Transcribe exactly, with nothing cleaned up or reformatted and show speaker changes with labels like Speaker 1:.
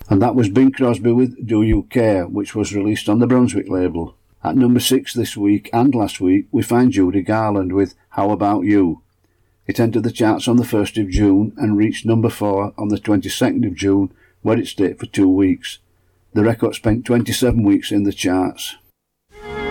Speaker 1: And that was Bing Crosby with Do You Care, which was released on the Brunswick label. At number six this week and last week, we find Judy Garland with How About You. It entered the charts on the first of June and reached number four on the twenty-second of June, where it stayed for two weeks. The record spent twenty-seven weeks in the charts.